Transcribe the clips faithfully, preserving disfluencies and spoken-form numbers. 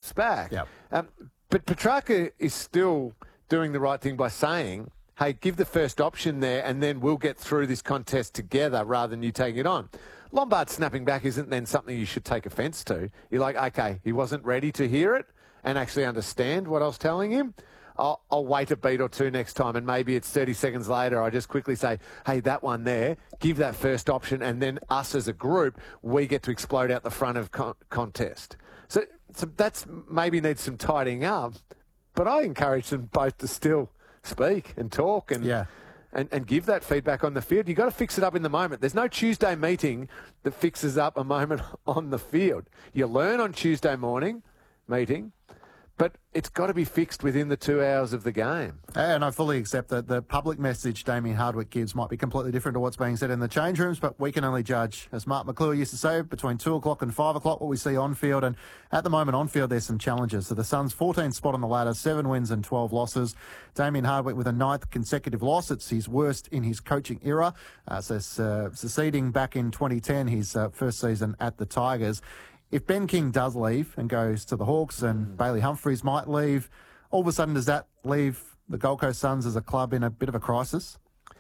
steps back. Yep. Um, but Petrarca is still doing the right thing by saying, hey, give the first option there and then we'll get through this contest together rather than you taking it on. Lombard snapping back isn't then something you should take offence to. You're like, okay, he wasn't ready to hear it and actually understand what I was telling him. I'll, I'll wait a beat or two next time and maybe it's thirty seconds later. I just quickly say, hey, that one there, give that first option and then us as a group, we get to explode out the front of con- contest. So, so that's maybe needs some tidying up, but I encourage them both to still speak and talk and, yeah. and, and give that feedback on the field. You've got to fix it up in the moment. There's no Tuesday meeting that fixes up a moment on the field. You learn on Tuesday morning meeting, but it's got to be fixed within the two hours of the game. And I fully accept that the public message Damien Hardwick gives might be completely different to what's being said in the change rooms, but we can only judge, as Mark McClure used to say, between two o'clock and five o'clock, what we see on field. And at the moment on field, there's some challenges. So the Suns, fourteenth spot on the ladder, seven wins and twelve losses. Damien Hardwick with a ninth consecutive loss. It's his worst in his coaching era. Uh, so uh, succeeding back in twenty ten, his uh, first season at the Tigers. If Ben King does leave and goes to the Hawks and mm. Bailey Humphries might leave, all of a sudden does that leave the Gold Coast Suns as a club in a bit of a crisis?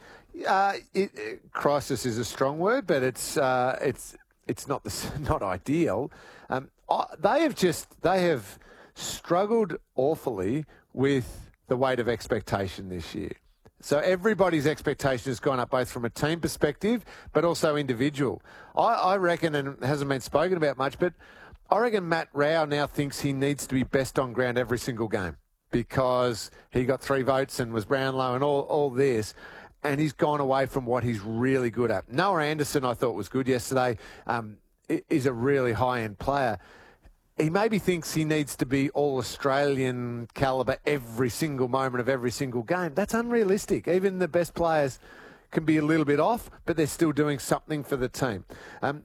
Uh, it, it, crisis is a strong word, but it's uh, it's it's not the, not ideal. Um, they have just they have struggled awfully with the weight of expectation this year. So everybody's expectation has gone up both from a team perspective but also individual. I, I reckon, and it hasn't been spoken about much, but I reckon Matt Rao now thinks he needs to be best on ground every single game because he got three votes and was Brownlow and all, all this, and he's gone away from what he's really good at. Noah Anderson, I thought, was good yesterday, um, is a really high-end player. He maybe thinks he needs to be all-Australian calibre every single moment of every single game. That's unrealistic. Even the best players can be a little bit off, but they're still doing something for the team. Um,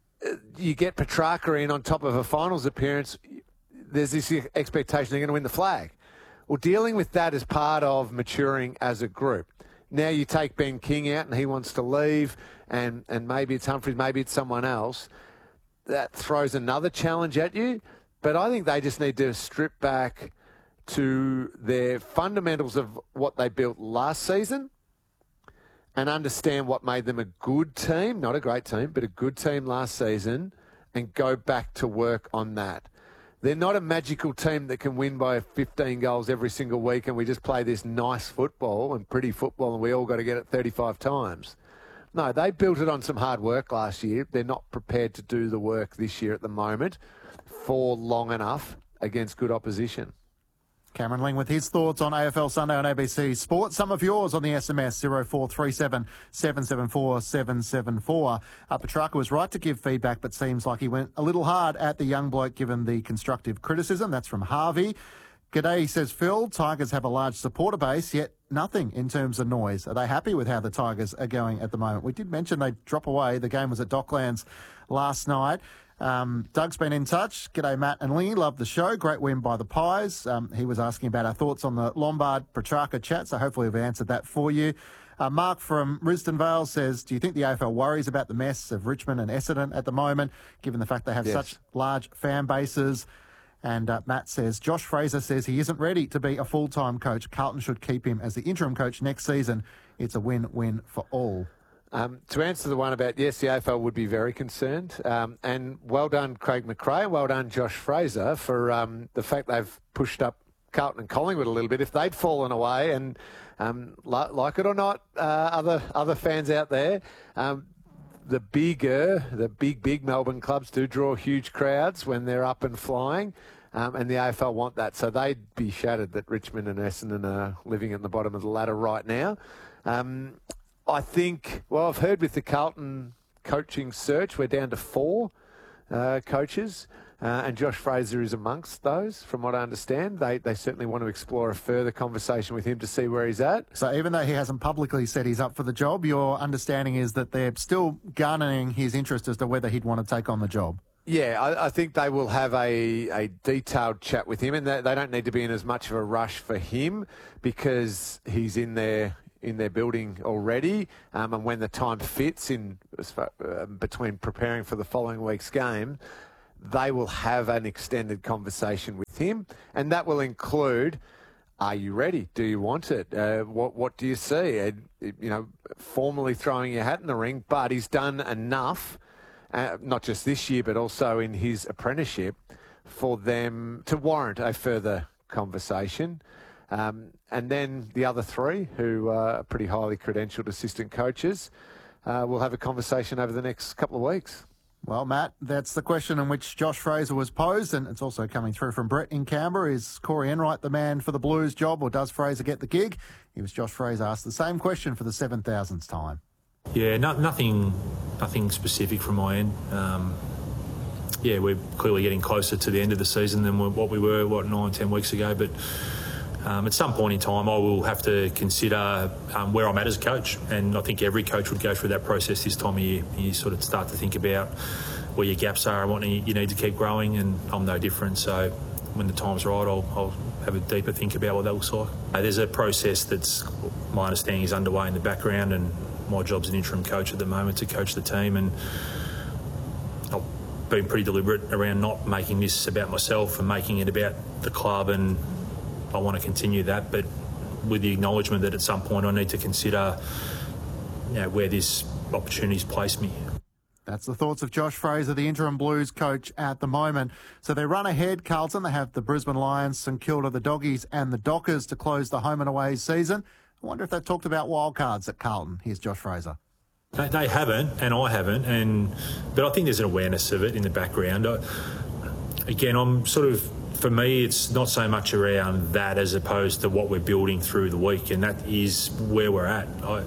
you get Petrarca in on top of a finals appearance, there's this expectation they're going to win the flag. Well, dealing with that is part of maturing as a group. Now you take Ben King out and he wants to leave, and, and maybe it's Humphries, maybe it's someone else. That throws another challenge at you. But I think they just need to strip back to their fundamentals of what they built last season and understand what made them a good team, not a great team, but a good team last season, and go back to work on that. They're not a magical team that can win by fifteen goals every single week and we just play this nice football and pretty football and we all got to get it thirty-five times. No, they built it on some hard work last year. They're not prepared to do the work this year at the moment for long enough against good opposition. Cameron Ling with his thoughts on A F L Sunday on A B C Sport. Some of yours on the S M S zero four three seven, seven seven four, seven seven four. Uh, Petrarca was right to give feedback, but seems like he went a little hard at the young bloke given the constructive criticism. That's from Harvey. G'day, says Phil. Tigers have a large supporter base, yet nothing in terms of noise. Are they happy with how the Tigers are going at the moment? We did mention they drop away. The game was at Docklands last night. Um, Doug's been in touch. G'day, Matt and Lee. Love the show. Great win by the Pies. Um, he was asking about our thoughts on the Lombard-Petrarca chat, so hopefully we've answered that for you. Uh, Mark from Risdon Vale says, do you think the A F L worries about the mess of Richmond and Essendon at the moment, given the fact they have yes. such large fan bases? And uh, Matt says, Josh Fraser says he isn't ready to be a full-time coach. Carlton should keep him as the interim coach next season. It's a win-win for all. Um, to answer the one about, yes, the A F L would be very concerned. Um, and well done, Craig McRae, and well done, Josh Fraser, for um, the fact they've pushed up Carlton and Collingwood a little bit. If they'd fallen away, and um, li- like it or not, uh, other other fans out there, um, the bigger, the big, big Melbourne clubs do draw huge crowds when they're up and flying, um, and the A F L want that. So they'd be shattered that Richmond and Essendon are living at the bottom of the ladder right now. Um, I think, well, I've heard with the Carlton coaching search, we're down to four uh, coaches, uh, and Josh Fraser is amongst those, from what I understand. They they certainly want to explore a further conversation with him to see where he's at. So even though he hasn't publicly said he's up for the job, your understanding is that they're still garnering his interest as to whether he'd want to take on the job? Yeah, I, I think they will have a, a detailed chat with him, and they, they don't need to be in as much of a rush for him because he's in there in their building already, um, and when the time fits in as far, uh, between preparing for the following week's game, they will have an extended conversation with him, and that will include, are you ready? Do you want it? Uh, what what do you see? Uh, you know, formally throwing your hat in the ring, but he's done enough, uh, not just this year, but also in his apprenticeship, for them to warrant a further conversation. Um, and then the other three, who are pretty highly credentialed assistant coaches, uh, will have a conversation over the next couple of weeks. Well, Matt, that's the question in which Josh Fraser was posed, and it's also coming through from Brett in Canberra. Is Corey Enright the man for the Blues job, or does Fraser get the gig? He was Josh Fraser asked the same question for the seven thousandth time. Yeah, no, nothing nothing specific from my end. Um, yeah, we're clearly getting closer to the end of the season than what we were, what, nine, ten weeks ago, but Um, at some point in time, I will have to consider um, where I'm at as a coach, and I think every coach would go through that process this time of year. You sort of start to think about where your gaps are and what you need to keep growing, and I'm no different. So when the time's right, I'll, I'll have a deeper think about what that looks like. Uh, there's a process that's, my understanding, is underway in the background, and my job's an interim coach at the moment to coach the team, and I've been pretty deliberate around not making this about myself and making it about the club, and I want to continue that, but with the acknowledgement that at some point I need to consider, you know, where this opportunity's placed me. That's the thoughts of Josh Fraser, the interim Blues coach at the moment. So they run ahead, Carlton. They have the Brisbane Lions, St Kilda, the Doggies and the Dockers to close the home and away season. I wonder if they've talked about wildcards at Carlton. Here's Josh Fraser. They, they haven't, and I haven't, and but I think there's an awareness of it in the background. I, again, I'm sort of... For me, it's not so much around that as opposed to what we're building through the week, and that is where we're at. I,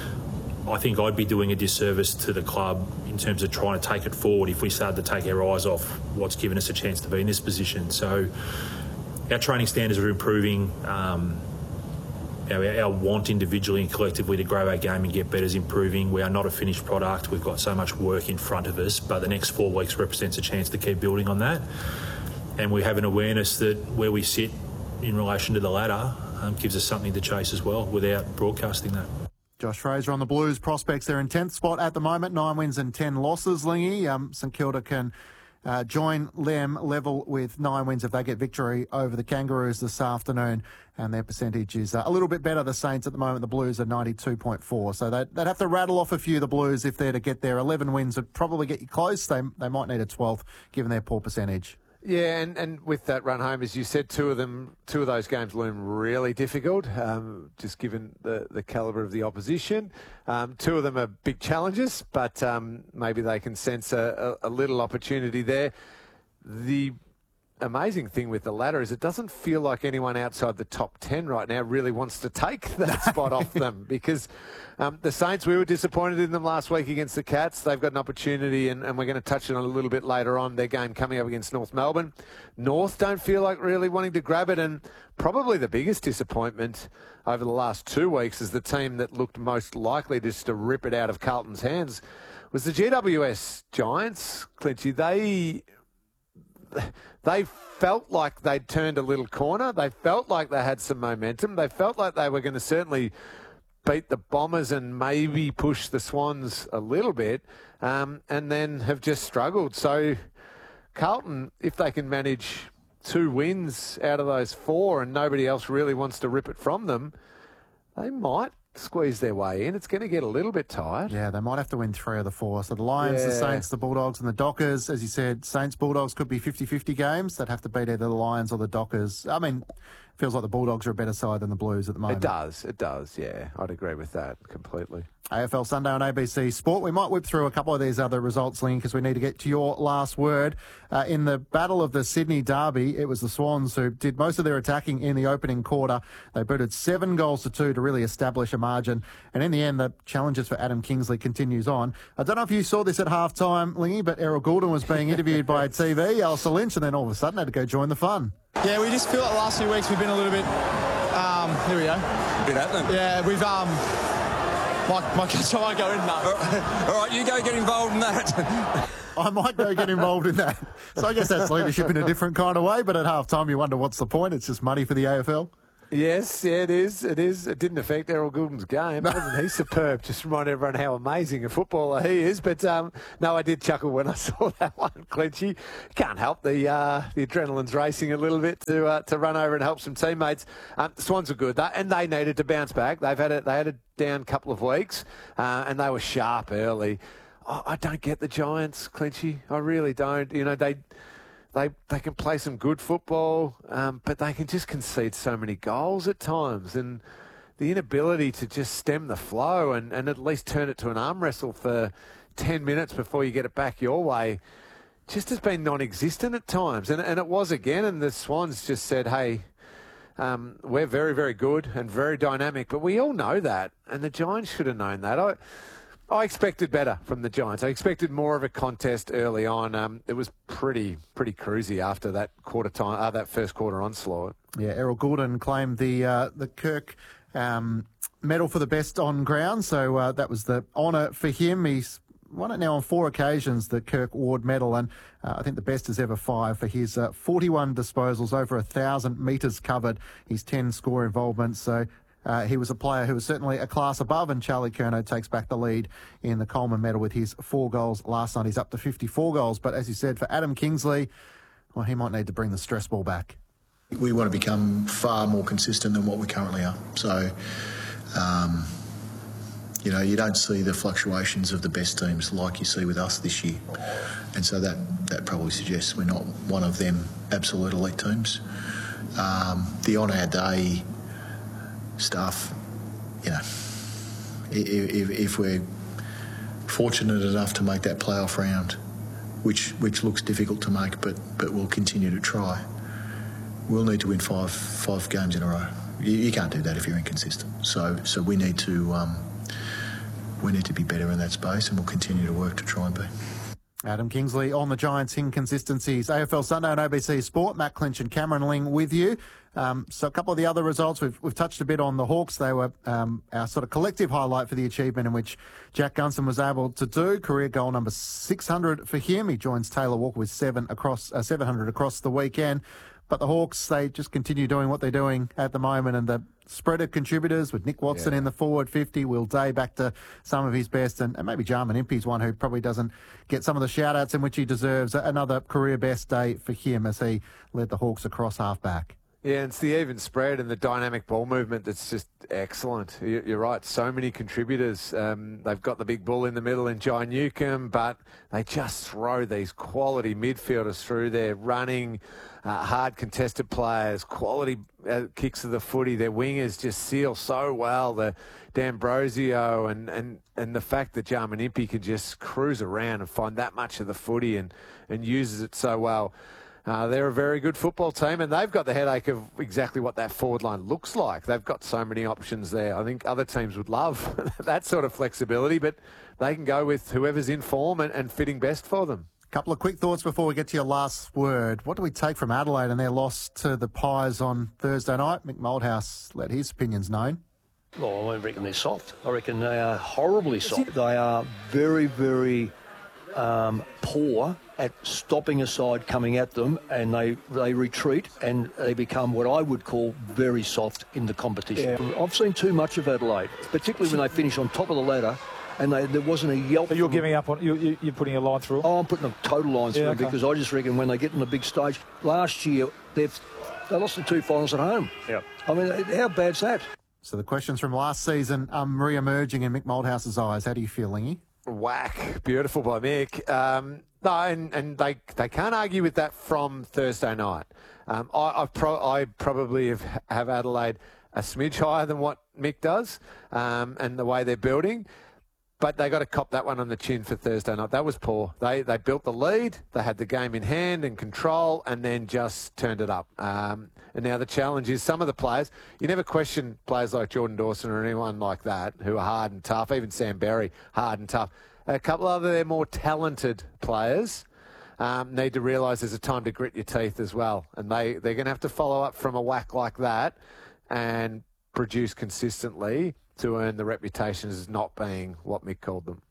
I think I'd be doing a disservice to the club in terms of trying to take it forward if we started to take our eyes off what's given us a chance to be in this position. So our training standards are improving. Um, our, our want individually and collectively to grow our game and get better is improving. We are not a finished product. We've got so much work in front of us, but the next four weeks represents a chance to keep building on that. And we have an awareness that where we sit in relation to the ladder um, gives us something to chase as well without broadcasting that. Josh Fraser on the Blues prospects. They're in tenth spot at the moment, nine wins and ten losses, Lingy. Um, St Kilda can uh, join them level with nine wins if they get victory over the Kangaroos this afternoon, and their percentage is uh, a little bit better. The Saints at the moment, the Blues are ninety-two point four, so they'd, they'd have to rattle off a few, the Blues, if they're to get there. eleven wins would probably get you close. They, they might need a twelfth given their poor percentage. Yeah, and, and with that run home, as you said, two of them, two of those games loom really difficult, um, just given the, the calibre of the opposition. Um, two of them are big challenges, but um, maybe they can sense a, a, a little opportunity there. The amazing thing with the ladder is it doesn't feel like anyone outside the top ten right now really wants to take that spot off them, because um, the Saints, we were disappointed in them last week against the Cats. They've got an opportunity, and, and we're going to touch on it a little bit later on, their game coming up against North Melbourne. North don't feel like really wanting to grab it, and probably the biggest disappointment over the last two weeks is the team that looked most likely just to rip it out of Carlton's hands was the G W S Giants. Clinchy, they... They felt like they'd turned a little corner. They felt like they had some momentum. They felt like they were going to certainly beat the Bombers and maybe push the Swans a little bit, um, and then have just struggled. So Carlton, if they can manage two wins out of those four and nobody else really wants to rip it from them, they might squeeze their way in. It's going to get a little bit tight. Yeah, they might have to win three of the four. So the Lions, yeah. the Saints, the Bulldogs and the Dockers. As you said, Saints, Bulldogs could be fifty-fifty games. They'd have to beat either the Lions or the Dockers. I mean, it feels like the Bulldogs are a better side than the Blues at the moment. It does. It does, yeah. I'd agree with that completely. A F L Sunday on A B C Sport. We might whip through a couple of these other results, Ling, because we need to get to your last word. Uh, in the Battle of the Sydney Derby, it was the Swans who did most of their attacking in the opening quarter. They booted seven goals to two to really establish a margin. And in the end, the challenges for Adam Kingsley continues on. I don't know if you saw this at halftime, Lingy, but Errol Goulden was being interviewed by T V, Alistair Lynch, and then all of a sudden had to go join the fun. Yeah, we just feel like the last few weeks we've been a little bit, um, here we go. Bit happening. Yeah, we've, um, my, my coach, I won't go in that. All right, you go get involved in that. I might go get involved in that. So I guess that's leadership in a different kind of way, but at half time you wonder what's the point. It's just money for the A F L. Yes, yeah, it is. It is. It didn't affect Errol Goulden's game. Wasn't he superb? Just remind everyone how amazing a footballer he is. But um, no, I did chuckle when I saw that one, Clinchy. Can't help the uh, the adrenaline's racing a little bit to uh, to run over and help some teammates. Um, the Swans were good, that, and they needed to bounce back. They've had a, they had a down couple of weeks, uh, and they were sharp early. Oh, I don't get the Giants, Clinchy. I really don't. You know, they. They they can play some good football, um, but they can just concede so many goals at times. And the inability to just stem the flow and, and at least turn it to an arm wrestle for ten minutes before you get it back your way just has been non-existent at times. And, and it was again, and the Swans just said, hey, um, we're very, very good and very dynamic, but we all know that. And the Giants should have known that. I, I expected better from the Giants. I expected more of a contest early on. Um, it was pretty pretty cruisy after that quarter time, uh, that first quarter onslaught. Yeah, Errol Goulden claimed the uh, the Kirk um, medal for the best on ground, so uh, that was the honour for him. He's won it now on four occasions, the Kirk Ward medal, and uh, I think the best is ever five for his uh, forty-one disposals, over a thousand metres covered, his ten score involvements. So. Uh, he was a player who was certainly a class above, and Charlie Curnow takes back the lead in the Coleman medal with his four goals last night. He's up to fifty-four goals. But as you said, for Adam Kingsley, well, he might need to bring the stress ball back. We want to become far more consistent than what we currently are. So, um, you know, you don't see the fluctuations of the best teams like you see with us this year. And so that, that probably suggests we're not one of them absolute elite teams. Um, the on our day stuff, you know, if, if we're fortunate enough to make that playoff round, which which looks difficult to make, but but we'll continue to try, we'll need to win five five games in a row. You, you can't do that if you're inconsistent. So so we need to um, we need to be better in that space, and we'll continue to work to try and be. Adam Kingsley on the Giants' inconsistencies. A F L Sunday on A B C Sport. Matt Clinch and Cameron Ling with you. Um, so a couple of the other results, we've, we've touched a bit on the Hawks. They were um, our sort of collective highlight for the achievement in which Jack Gunson was able to do. Career goal number six hundred for him. He joins Taylor Walker with seven across uh, seven hundred across the weekend. But the Hawks, they just continue doing what they're doing at the moment, and the spread of contributors with Nick Watson yeah. in the forward fifty, Will Day back to some of his best, and, and maybe Jarman Impey's one who probably doesn't get some of the shout-outs in which he deserves. Another career best day for him as he led the Hawks across half-back. Yeah, and it's the even spread and the dynamic ball movement that's just excellent. You're right, so many contributors. Um, they've got the big bull in the middle in Jai Newcomb, but they just throw these quality midfielders through there, running, uh, hard contested players, quality uh, kicks of the footy. Their wingers just seal so well. The D'Ambrosio and, and, and the fact that Jarman Impey can just cruise around and find that much of the footy and, and uses it so well. Uh, they're a very good football team, and they've got the headache of exactly what that forward line looks like. They've got so many options there. I think other teams would love that sort of flexibility, but they can go with whoever's in form and, and fitting best for them. A couple of quick thoughts before we get to your last word. What do we take from Adelaide and their loss to the Pies on Thursday night? Mick Moldhouse let his opinions known. Well, I reckon they're soft. I reckon they are horribly soft. They are very, very um, poor at stopping a side coming at them, and they, they retreat and they become what I would call very soft in the competition. Yeah. I've seen too much of Adelaide, particularly when they finish on top of the ladder and they, there wasn't a yelp. So you're giving up on, you, you, you're putting a line through? Oh, I'm putting a total line through yeah, okay. because I just reckon when they get on the big stage, last year they've, they lost the two finals at home. Yeah. I mean, how bad's that? So the questions from last season are um, re-emerging in Mick Moldhouse's eyes. How do you feel, Lingy? Whack. Beautiful by Mick. Um, no, and, and they they can't argue with that from Thursday night. Um, I I've pro- I probably have, have Adelaide a smidge higher than what Mick does, um, and the way they're building. But they got to cop that one on the chin for Thursday night. That was poor. They they built the lead, they had the game in hand and control, and then just turned it up. Um, and now the challenge is some of the players, you never question players like Jordan Dawson or anyone like that who are hard and tough, even Sam Berry, hard and tough. A couple of their more talented players um, need to realise there's a time to grit your teeth as well. And they, they're going to have to follow up from a whack like that and produce consistently to earn the reputation as not being what Mick called them.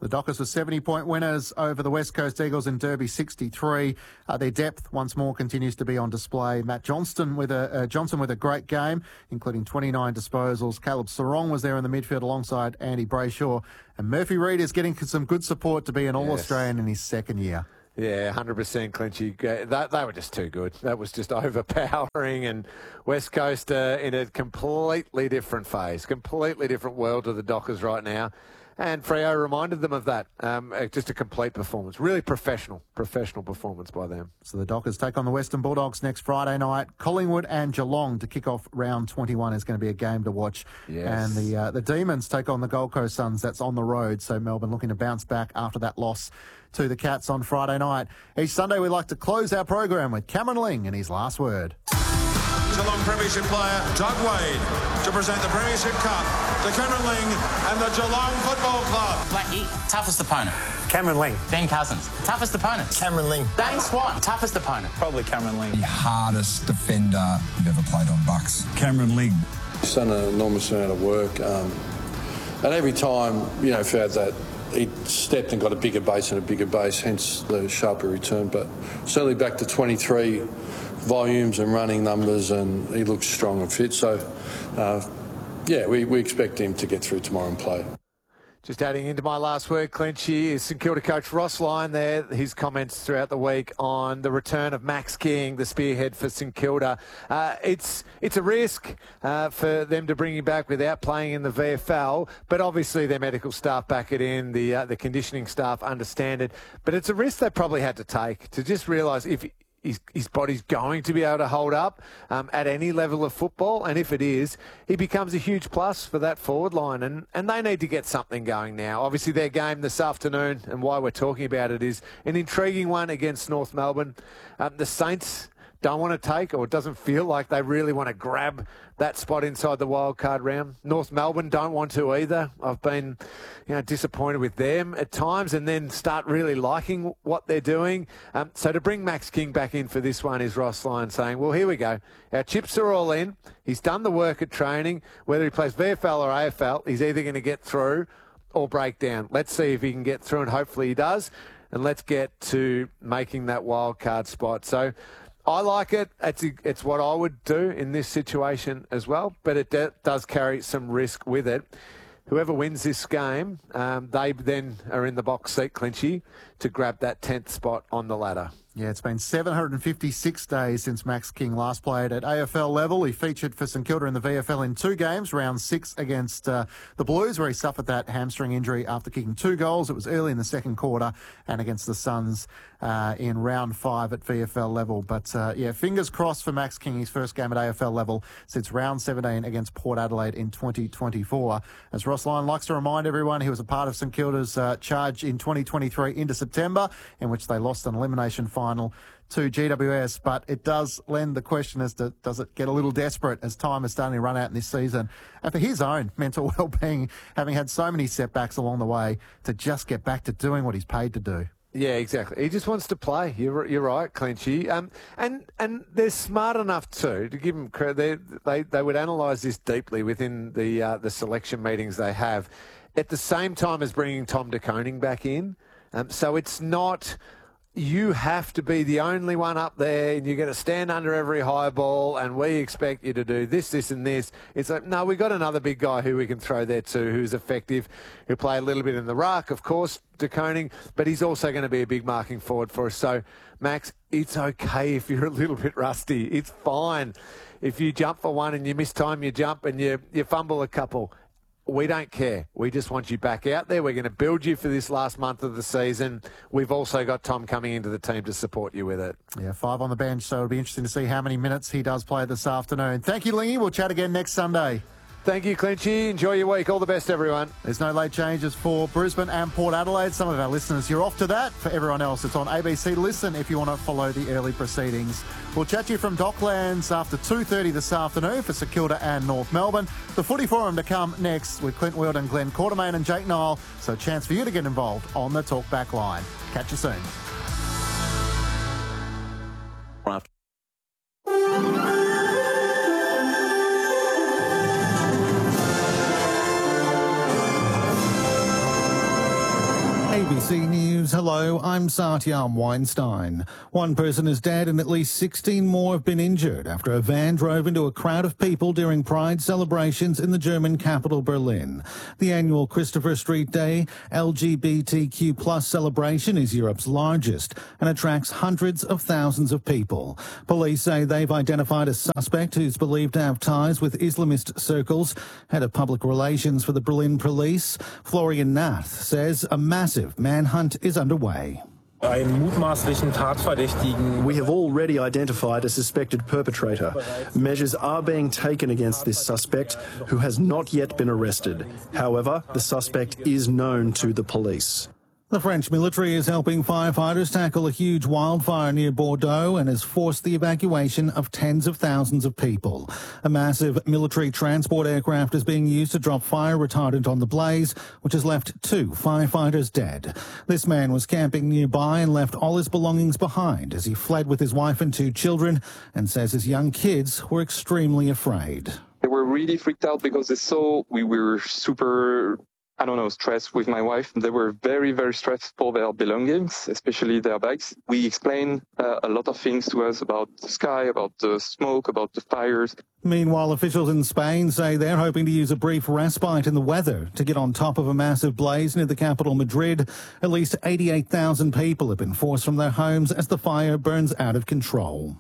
The Dockers were seventy-point winners over the West Coast Eagles in Derby sixty-three. Uh, their depth once more continues to be on display. Matt Johnston with a uh, Johnson with a great game, including twenty-nine disposals. Caleb Sarong was there in the midfield alongside Andy Brayshaw. And Murphy Reid is getting some good support to be an All-Australian yes. in his second year. Yeah, one hundred percent, Clinchy. That, they were just too good. That was just overpowering. And West Coast uh, in a completely different phase, completely different world to the Dockers right now. And Freo reminded them of that. Um, just a complete performance. Really professional, professional performance by them. So the Dockers take on the Western Bulldogs next Friday night. Collingwood and Geelong to kick off round twenty-one is going to be a game to watch. Yes. And the uh, the Demons take on the Gold Coast Suns. That's on the road. So Melbourne looking to bounce back after that loss to the Cats on Friday night. Each Sunday we like to close our program with Cameron Ling and his last word. Geelong Premiership player Doug Wade to present the Premiership Cup to Cameron Ling and the Geelong Football Club. Blackie, toughest opponent. Cameron Ling. Ben Cousins, toughest opponent. Cameron Ling. Dane Swan, toughest opponent. Probably Cameron Ling. The hardest defender you've ever played on Bucks. Cameron Ling. He's done an enormous amount of work, um, and every time, you know, throughout that, he stepped and got a bigger base and a bigger base, hence the sharper return. But certainly back to twenty-three volumes and running numbers, and he looks strong and fit. So, uh, yeah, we, we expect him to get through tomorrow and play. Just adding into my last word, Clinchy, is St Kilda coach Ross Lyon there. His comments throughout the week on the return of Max King, the spearhead for St Kilda. Uh, it's it's a risk uh, for them to bring him back without playing in the V F L, but obviously their medical staff back it in, the uh, the conditioning staff understand it. But it's a risk they probably had to take to just realise if His, his body's going to be able to hold up um, at any level of football. And if it is, he becomes a huge plus for that forward line. And, and they need to get something going now. Obviously, their game this afternoon, and why we're talking about it, is an intriguing one against North Melbourne. Um, the Saints don't want to take, or it doesn't feel like they really want to grab that spot inside the wildcard round. North Melbourne don't want to either. I've been, you know, disappointed with them at times, and then start really liking what they're doing. Um, so to bring Max King back in for this one is Ross Lyon saying, well, here we go. Our chips are all in. He's done the work at training. Whether he plays V F L or A F L, he's either going to get through or break down. Let's see if he can get through, and hopefully he does. And let's get to making that wildcard spot. So I like it. It's, it's what I would do in this situation as well, but it de- does carry some risk with it. Whoever wins this game, um, they then are in the box seat, Clinchy, to grab that tenth spot on the ladder. Yeah, it's been seven hundred fifty-six days since Max King last played at A F L level. He featured for St Kilda in the V F L in two games, round six against uh, the Blues, where he suffered that hamstring injury after kicking two goals. It was early in the second quarter, and against the Suns uh, in round five at V F L level. But, uh, yeah, fingers crossed for Max King, his first game at A F L level since round seventeen against Port Adelaide in twenty twenty-four. As Ross Lyon likes to remind everyone, he was a part of St Kilda's uh, charge in twenty twenty-three into September, in which they lost an elimination final to G W S, but it does lend the question as to does it get a little desperate as time is starting to run out in this season, and for his own mental well-being, having had so many setbacks along the way, to just get back to doing what he's paid to do. Yeah, exactly. He just wants to play. You're you're right, Clinchy. Um, and and they're smart enough too to give him credit. They they, they would analyse this deeply within the uh, the selection meetings they have, at the same time as bringing Tom De Koning back in. Um, so it's not, you have to be the only one up there and you're going to stand under every high ball and we expect you to do this, this and this. It's like, no, we've got another big guy who we can throw there too, who's effective, who'll play a little bit in the ruck, of course, De Koning, but he's also going to be a big marking forward for us. So, Max, it's okay if you're a little bit rusty. It's fine. If you jump for one and you miss time, you jump and you, you fumble a couple. We don't care. We just want you back out there. We're going to build you for this last month of the season. We've also got Tom coming into the team to support you with it. Yeah, five on the bench, so it'll be interesting to see how many minutes he does play this afternoon. Thank you, Lingy. We'll chat again next Sunday. Thank you, Clinchy. Enjoy your week. All the best, everyone. There's no late changes for Brisbane and Port Adelaide. Some of our listeners, you're off to that. For everyone else, it's on A B C Listen if you want to follow the early proceedings. We'll chat to you from Docklands after two thirty this afternoon for St Kilda and North Melbourne. The Footy Forum to come next with Clint Weldon, Glenn Quartermain and Jake Nile. So a chance for you to get involved on the Talkback line. Catch you soon. Hello, I'm Satyam Weinstein. One person is dead and at least sixteen more have been injured after a van drove into a crowd of people during Pride celebrations in the German capital Berlin. The annual Christopher Street Day L G B T Q plus celebration is Europe's largest and attracts hundreds of thousands of people. Police say they've identified a suspect who's believed to have ties with Islamist circles. Head of public relations for the Berlin police, Florian Nath, says a massive manhunt is underway. We have already identified a suspected perpetrator. Measures are being taken against this suspect, who has not yet been arrested. However, the suspect is known to the police. The French military is helping firefighters tackle a huge wildfire near Bordeaux and has forced the evacuation of tens of thousands of people. A massive military transport aircraft is being used to drop fire retardant on the blaze, which has left two firefighters dead. This man was camping nearby and left all his belongings behind as he fled with his wife and two children, and says his young kids were extremely afraid. They were really freaked out because they saw we were super... I don't know, stressed with my wife. They were very, very stressed for their belongings, especially their bags. We explained uh, a lot of things to us about the sky, about the smoke, about the fires. Meanwhile, officials in Spain say they're hoping to use a brief respite in the weather to get on top of a massive blaze near the capital, Madrid. At least eighty-eight thousand people have been forced from their homes as the fire burns out of control.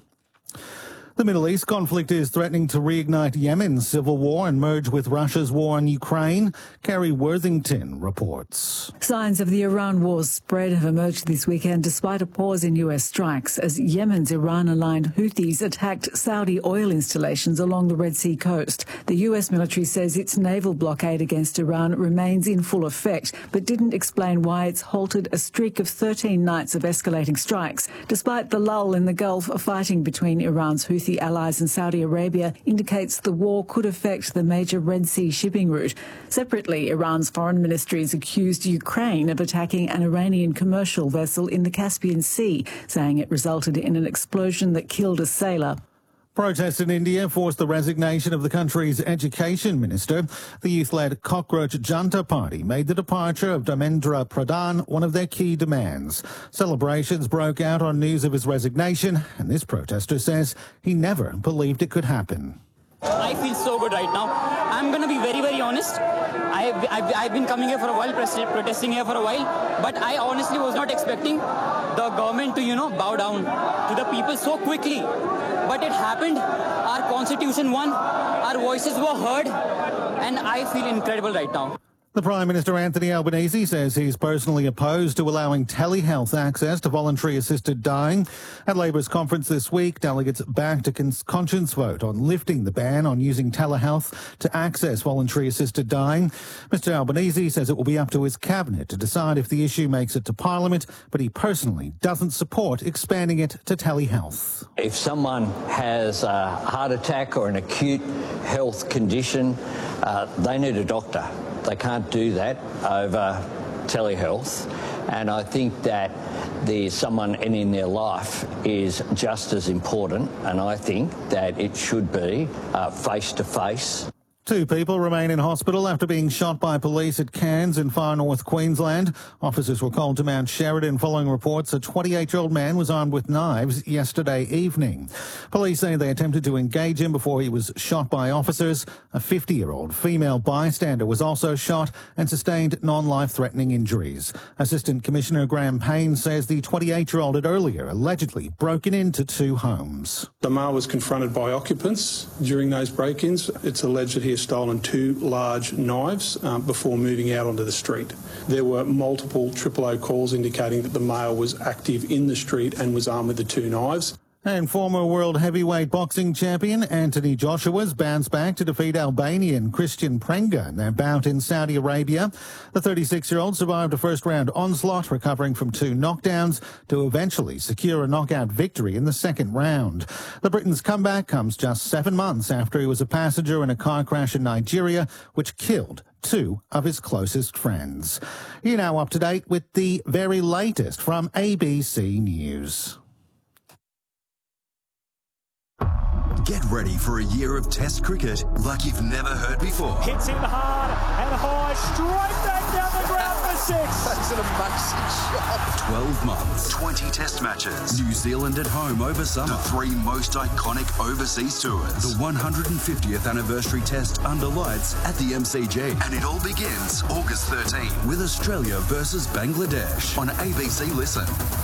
The Middle East conflict is threatening to reignite Yemen's civil war and merge with Russia's war on Ukraine. Kerry Worthington reports. Signs of the Iran war's spread have emerged this weekend despite a pause in U S strikes as Yemen's Iran-aligned Houthis attacked Saudi oil installations along the Red Sea coast. The U S military says its naval blockade against Iran remains in full effect, but didn't explain why it's halted a streak of thirteen nights of escalating strikes. Despite the lull in the Gulf, fighting between Iran's Houthi The allies in Saudi Arabia indicates the war could affect the major Red Sea shipping route. Separately, Iran's foreign ministry has accused Ukraine of attacking an Iranian commercial vessel in the Caspian Sea, saying it resulted in an explosion that killed a sailor. Protests in India forced the resignation of the country's education minister. The youth-led Cockroach Janta Party made the departure of Dharmendra Pradhan one of their key demands. Celebrations broke out on news of his resignation, and this protester says he never believed it could happen. I feel so good right now. I'm going to be very, very honest. I've, I've, I've been coming here for a while, protesting here for a while, but I honestly was not expecting the government to, you know, bow down to the people so quickly. But it happened. Our constitution won. Our voices were heard. And I feel incredible right now. The Prime Minister Anthony Albanese says he's personally opposed to allowing telehealth access to voluntary assisted dying. At Labor's conference this week, delegates backed a conscience vote on lifting the ban on using telehealth to access voluntary assisted dying. Mr Albanese says it will be up to his cabinet to decide if the issue makes it to Parliament, but he personally doesn't support expanding it to telehealth. If someone has a heart attack or an acute health condition, uh, they need a doctor. They can't do that over telehealth, and I think that the someone in their life is just as important, and I think that it should be uh, face-to-face. Two people remain in hospital after being shot by police at Cairns in far north Queensland. Officers were called to Mount Sheridan following reports a twenty-eight-year-old man was armed with knives yesterday evening. Police say they attempted to engage him before he was shot by officers. A fifty-year-old female bystander was also shot and sustained non-life-threatening injuries. Assistant Commissioner Graham Payne says the twenty-eight-year-old had earlier allegedly broken into two homes. The male was confronted by occupants during those break-ins. It's alleged that he has stolen two large knives um, before moving out onto the street. There were multiple triple O calls indicating that the male was active in the street and was armed with the two knives. And former world heavyweight boxing champion Anthony Joshua's bounced back to defeat Albanian Christian Prenga in their bout in Saudi Arabia. The thirty-six-year-old survived a first-round onslaught, recovering from two knockdowns to eventually secure a knockout victory in the second round. The Briton's comeback comes just seven months after he was a passenger in a car crash in Nigeria, which killed two of his closest friends. You're now up to date with the very latest from A B C News. Get ready for a year of Test cricket like you've never heard before. Hits him hard, and high, straight back down the ground for six. That's an amazing shot. twelve months, twenty test matches. New Zealand at home over summer. The three most iconic overseas tours. The one hundred fiftieth anniversary test under lights at the M C G. And it all begins August thirteenth with Australia versus Bangladesh on A B C Listen.